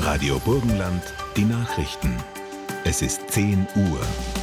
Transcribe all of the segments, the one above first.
Radio Burgenland, die Nachrichten. Es ist 10 Uhr.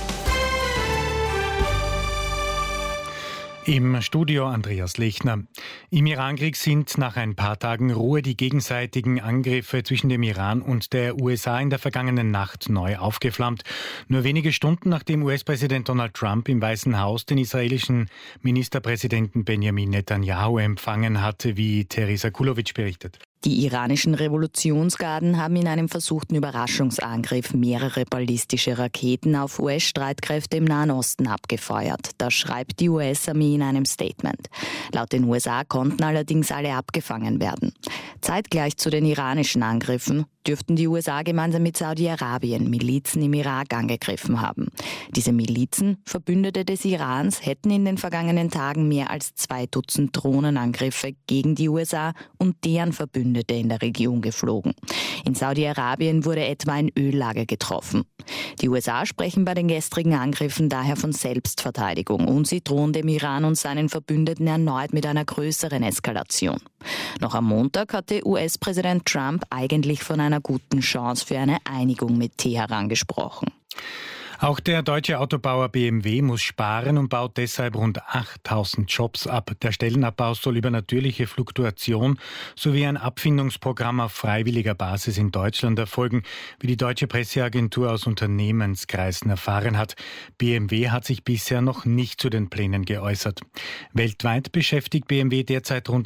Im Studio Andreas Lechner. Im Irankrieg sind nach ein paar Tagen Ruhe die gegenseitigen Angriffe zwischen dem Iran und der USA in der vergangenen Nacht neu aufgeflammt. Nur wenige Stunden nachdem US-Präsident Donald Trump im Weißen Haus den israelischen Ministerpräsidenten Benjamin Netanyahu empfangen hatte, wie Teresa Kulovic berichtet. Die iranischen Revolutionsgarden haben in einem versuchten Überraschungsangriff mehrere ballistische Raketen auf US-Streitkräfte im Nahen Osten abgefeuert. Das schreibt die US-Armee in einem Statement. Laut den USA konnten allerdings alle abgefangen werden. Zeitgleich zu den iranischen Angriffen dürften die USA gemeinsam mit Saudi-Arabien Milizen im Irak angegriffen haben. Diese Milizen, Verbündete des Irans, hätten in den vergangenen Tagen mehr als 2 Dutzend Drohnenangriffe gegen die USA und deren Verbündete in der Region geflogen. In Saudi-Arabien wurde etwa ein Öllager getroffen. Die USA sprechen bei den gestrigen Angriffen daher von Selbstverteidigung und sie drohen dem Iran und seinen Verbündeten erneut mit einer größeren Eskalation. Noch am Montag hatte US-Präsident Trump eigentlich von einer guten Chance für eine Einigung mit Teheran gesprochen. Auch der deutsche Autobauer BMW muss sparen und baut deshalb rund 8.000 Jobs ab. Der Stellenabbau soll über natürliche Fluktuation sowie ein Abfindungsprogramm auf freiwilliger Basis in Deutschland erfolgen, wie die deutsche Presseagentur aus Unternehmenskreisen erfahren hat. BMW hat sich bisher noch nicht zu den Plänen geäußert. Weltweit beschäftigt BMW derzeit rund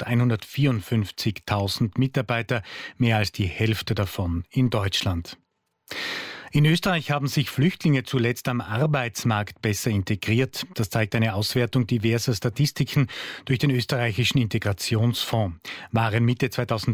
154.000 Mitarbeiter, mehr als die Hälfte davon in Deutschland. In Österreich haben sich Flüchtlinge zuletzt am Arbeitsmarkt besser integriert. Das zeigt eine Auswertung diverser Statistiken durch den österreichischen Integrationsfonds. Waren Mitte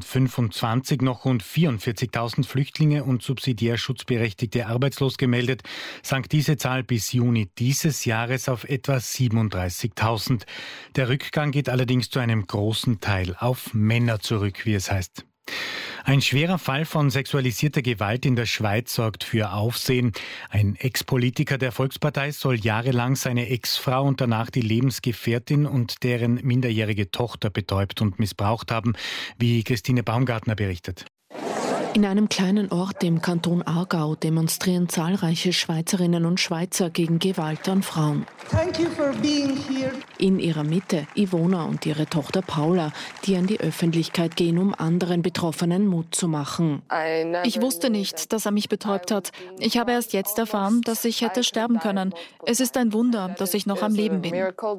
2025 noch rund 44.000 Flüchtlinge und subsidiär Schutzberechtigte arbeitslos gemeldet, sank diese Zahl bis Juni dieses Jahres auf etwa 37.000. Der Rückgang geht allerdings zu einem großen Teil auf Männer zurück, wie es heißt. Ein schwerer Fall von sexualisierter Gewalt in der Schweiz sorgt für Aufsehen. Ein Ex-Politiker der Volkspartei soll jahrelang seine Ex-Frau und danach die Lebensgefährtin und deren minderjährige Tochter betäubt und missbraucht haben, wie Christine Baumgartner berichtet. In einem kleinen Ort im Kanton Aargau demonstrieren zahlreiche Schweizerinnen und Schweizer gegen Gewalt an Frauen. Thank you for being here. In ihrer Mitte Ivona und ihre Tochter Paula, die an die Öffentlichkeit gehen, um anderen Betroffenen Mut zu machen. Ich wusste nicht, dass er mich betäubt hat. Ich habe erst jetzt erfahren, dass ich hätte sterben können. Es ist ein Wunder, dass ich noch am Leben bin.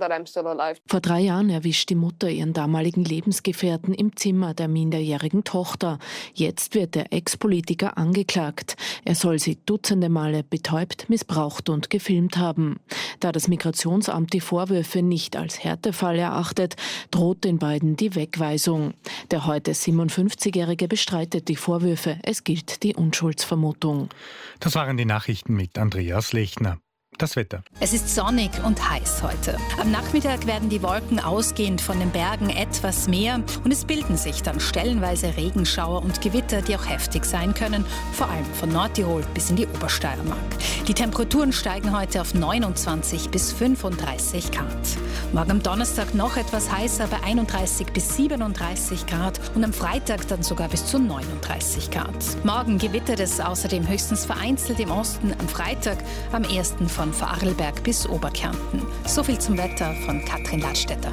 Vor 3 Jahren erwischt die Mutter ihren damaligen Lebensgefährten im Zimmer der minderjährigen Tochter. Jetzt wird der Ex-Politiker angeklagt. Er soll sie dutzende Male betäubt, missbraucht und gefilmt haben. Da das Migrationsamt die Vorwürfe nicht als Härtefall erachtet, droht den beiden die Wegweisung. Der heute 57-Jährige bestreitet die Vorwürfe. Es gilt die Unschuldsvermutung. Das waren die Nachrichten mit Andreas Lechner. Das Wetter. Es ist sonnig und heiß heute. Am Nachmittag werden die Wolken ausgehend von den Bergen etwas mehr und es bilden sich dann stellenweise Regenschauer und Gewitter, die auch heftig sein können, vor allem von Nordtirol bis in die Obersteiermark. Die Temperaturen steigen heute auf 29 bis 35 Grad. Morgen am Donnerstag noch etwas heißer bei 31 bis 37 Grad und am Freitag dann sogar bis zu 39 Grad. Morgen gewittert es außerdem höchstens vereinzelt im Osten, am Freitag am 1. von Vorarlberg bis Oberkärnten. So viel zum Wetter von Katrin Ladstätter.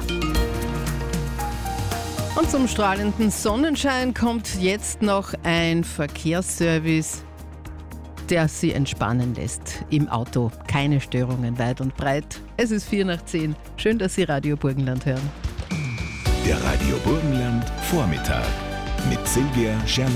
Und zum strahlenden Sonnenschein kommt jetzt noch ein Verkehrsservice, der Sie entspannen lässt im Auto. Keine Störungen weit und breit. Es ist 9:04. Schön, dass Sie Radio Burgenland hören. Der Radio Burgenland Vormittag mit Silvia Scherl.